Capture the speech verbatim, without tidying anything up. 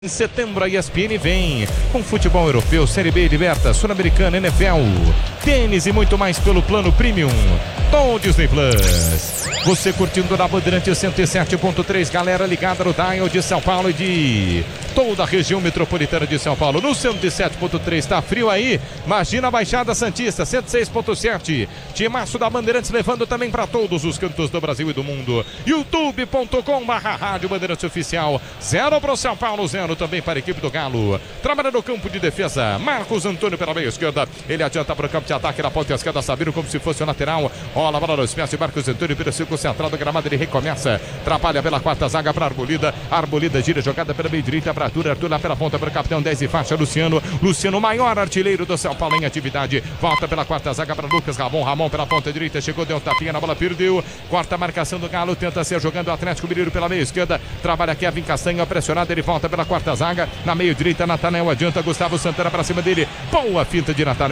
Em setembro a E S P N vem com futebol europeu, Série B, Liberta, Sul-Americana, N F L, tênis e muito mais pelo plano Premium do Disney Plus. Você curtindo na Bandeirantes cento e sete ponto três, galera ligada no dial de São Paulo e de toda a região metropolitana de São Paulo. No cento e sete ponto três, tá frio aí? Imagina a Baixada Santista, cento e seis ponto sete. Timaço da Bandeirantes levando também para todos os cantos do Brasil e do mundo. youtube ponto com barra rádio Bandeirantes Oficial. Zero para o São Paulo, zero também para a equipe do Galo. Trabalha no campo de defesa. Marcos Antônio pela meia esquerda. Ele adianta para o campo de ataque na ponta esquerda, Sabino como se fosse o lateral. Olha a bola nos pés de Marcos Antônio pelo círculo central do gramado. Ele recomeça. Trabalha pela quarta zaga para Arbolida. Arbolida gira jogada pela meia direita para Arthur. Arthur lá pela ponta para o capitão dez e faixa Luciano. Luciano, maior artilheiro do São Paulo em atividade. Volta pela quarta zaga para Lucas Ramon. Ramon pela ponta direita. Chegou, deu um tapinha na bola, perdeu. Corta a marcação do Galo. Tenta ser jogando o Atlético Mineiro pela meia esquerda. Trabalha Kevin Castanha pressionado. Ele volta pela quarta zaga. Na meia direita, Nathanael adianta. Gustavo Santana para cima dele. Boa finta de Nathanael.